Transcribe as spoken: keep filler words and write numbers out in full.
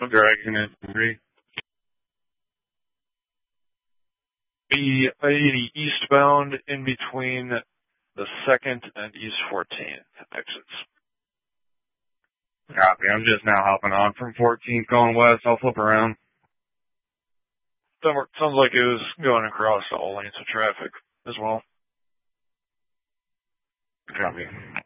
Dragon and three. Be eighty eastbound in between the second and East fourteenth exits. Copy. I'm just now hopping on from fourteenth going west. I'll flip around. Sounds like it was going across all lanes of traffic as well. Copy.